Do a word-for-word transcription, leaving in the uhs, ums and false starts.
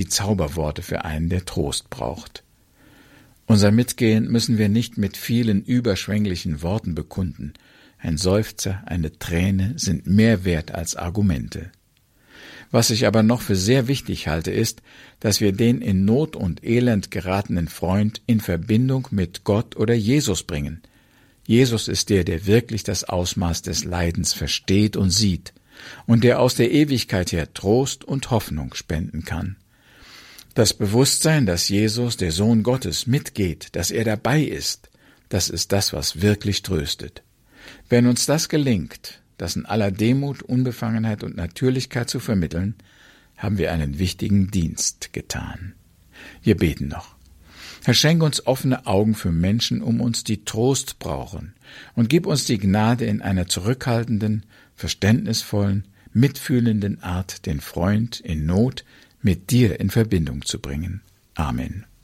wie Zauberworte für einen, der Trost braucht. Unser Mitgehen müssen wir nicht mit vielen überschwänglichen Worten bekunden. Ein Seufzer, eine Träne sind mehr wert als Argumente. Was ich aber noch für sehr wichtig halte, ist, dass wir den in Not und Elend geratenen Freund in Verbindung mit Gott oder Jesus bringen. Jesus ist der, der wirklich das Ausmaß des Leidens versteht und sieht und der aus der Ewigkeit her Trost und Hoffnung spenden kann. Das Bewusstsein, dass Jesus, der Sohn Gottes, mitgeht, dass er dabei ist, das ist das, was wirklich tröstet. Wenn uns das gelingt, das in aller Demut, Unbefangenheit und Natürlichkeit zu vermitteln, haben wir einen wichtigen Dienst getan. Wir beten noch. Herr, schenke uns offene Augen für Menschen um uns, die Trost brauchen, und gib uns die Gnade, in einer zurückhaltenden, verständnisvollen, mitfühlenden Art den Freund in Not mit dir in Verbindung zu bringen. Amen.